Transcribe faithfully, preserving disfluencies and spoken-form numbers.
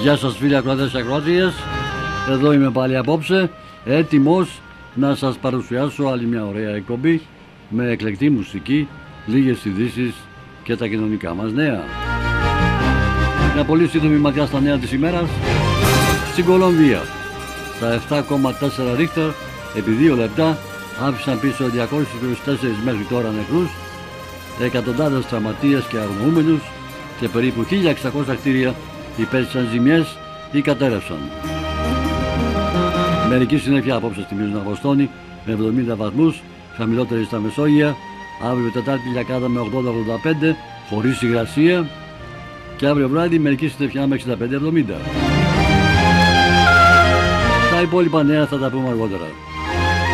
Γεια σας φίλοι ακροατές και ακροατίες. Εδώ είμαι πάλι απόψε, έτοιμος να σας παρουσιάσω άλλη μια ωραία εκπομπή με εκλεκτή μουσική, λίγες ειδήσεις και τα κοινωνικά μας νέα. Μια πολύ σύντομη ματιά στα νέα της ημέρας. Στην Κολομβία, στα επτά κόμμα τέσσερα ρίχτερ επί δύο λεπτά άφησαν πίσω διακόσιους είκοσι τέσσερις μέχρι τώρα νεκρούς, εκατοντάδες τραυματίες και αγνοούμενους και περίπου χίλια εξακόσια κτίρια υπέστησαν ζημιές ή κατέρευσαν. Μερική συννεφιά απόψε θυμίζουν Αποστόνη με εβδομήντα βαθμούς, χαμηλότερη στα Μεσόγεια. Αύριο Τετάρτη Λιακάδα με ογδόντα ογδόντα πέντε χωρίς υγρασία και αύριο βράδυ μερική συννεφιά με εξήντα πέντε εβδομήντα. Τα υπόλοιπα νέα θα τα πούμε αργότερα.